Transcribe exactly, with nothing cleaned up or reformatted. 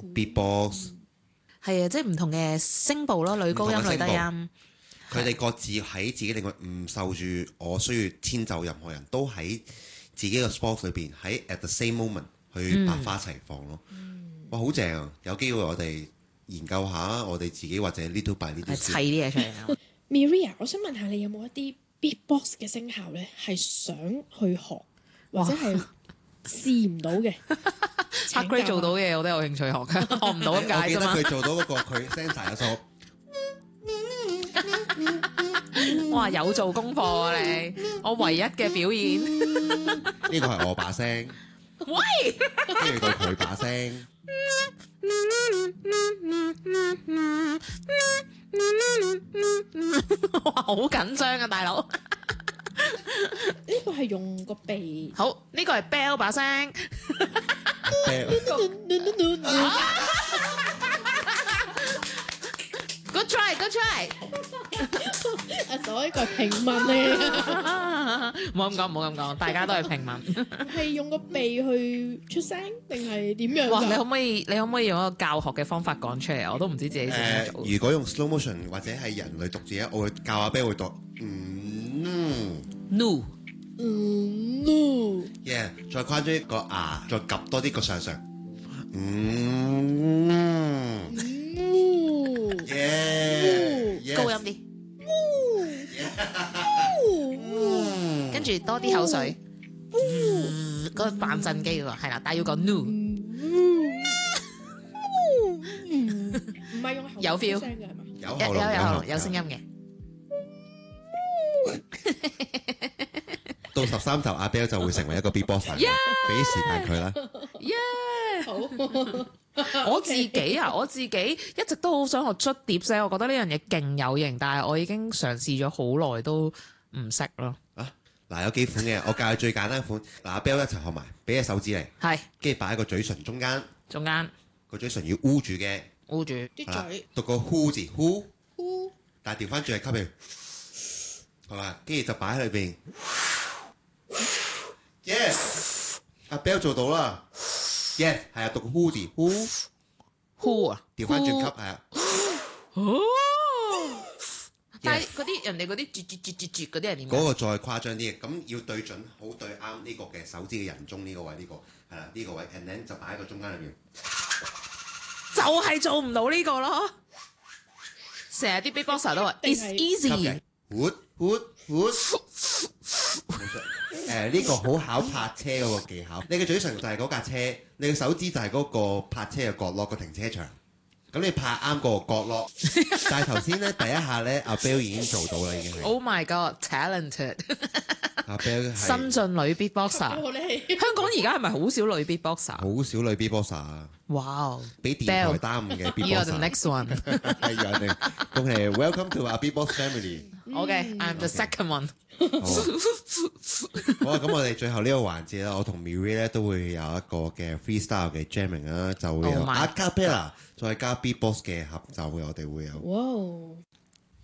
beatbox， 係啊，即係唔同嘅聲部咯，女高音、女低音。 佢哋各自喺自己領域唔受住我需要遷就任何人，都喺自己嘅 sport 裏邊，喺 at the same moment 去百花齊放咯。嗯、哇，好正啊！有機會我哋研究下我哋自己或者 little by little 砌啲嘢出嚟。 Maria， 我想問下你有冇一啲 beatbox 嘅聲效咧，係想去學或者係試唔到嘅？ 阿 Gray 做到嘅我都有興趣學嘅，學唔到咁解啫嘛。 我記得佢做到嗰、嗰個佢 sensor 有首。 哇！有做功課啊你，我唯一嘅表演。 呢個係我把聲。 喂， 跟住到佢把聲。 哇！好緊張啊，大佬。 呢個係用個鼻。 好，呢個係 Bell 把聲。Good try, good try。 阿嫂呢個係平民嚟， 唔好咁講，唔好咁講，大家都係平民。 係用個鼻去出聲定係點樣？ 哇！你可唔可以，你可唔可以用一個教學嘅方法講出嚟？我都唔知自己點樣做。 如果用 slow motion 或者係人類讀字咧，我會教阿 Bell 會讀嗯 no 嗯 no yeah， 再誇張一個啊，再夾多啲個上上嗯 yeah， 高音啲，跟住多啲口水，嗰個扮震機嗰個係啦，但係要講 no， 唔係用口有 feel 聲嘅係嘛？ 有有喉嚨有有有聲音嘅。 到十三集阿 Bell 就會成為一個 beatboxer，俾啲時間佢啦。 耶！ 好， 我自己啊，我自己一直都好想學捽碟聲，我覺得呢樣嘢勁有型，但係我已經嘗試咗好耐都唔識咯。 啊，嗱有幾款嘅，我教你最簡單款。嗱阿 Bell 一齊學埋，俾隻手指嚟， 係跟住擺喺個嘴唇中間， 中間個嘴唇要捂住嘅， 捂住， 啲係啦嘴， 讀個呼字呼， 呼但係調翻轉係吸氣，好啦，跟住就擺喺裏邊。Yes， 阿 Bell 做到啦。Yes， 係啊，讀個呼字呼， 呼啊， 調翻轉吸係啊。 但係嗰啲人哋嗰啲絕絕絕絕絕嗰啲係點㗎？ 嗰個再誇張啲嘅，咁要對準好對啱呢個嘅手指嘅人中呢個位，呢、呢個係啦，呢個位 and then 就擺喺個中間裏面。 就係做唔到呢個咯。成日啲 beatboxer 都話 it's 吸 easy， 嘅，呼呼呼。誒呢個好考泊車嗰個技巧，你嘅嘴唇就係嗰架車，你嘅手指就係嗰個泊車嘅角落個停車場。咁你拍啱個角落，但係頭先咧第一下咧，阿 Bell 已經做到啦，已經係。 Oh my god，talented！ 阿 Bell 係新晉女 beatboxer， 我哋香港而家係咪好少女 beatboxer？ 好少女 beatboxer 啊， 哇！ 俾電台耽誤嘅 You're the beatboxer。 next one。 係有定，恭喜 Welcome to our beatbox family。 Okay，I'm the second one。 好啊，咁我哋最後呢個環節咧，我同 Miri 咧都會有一個嘅 freestyle 嘅 jamming 啦，就會有 Oh my a cappella 再加 beatbox 嘅合奏嘅，我哋會有。 哇！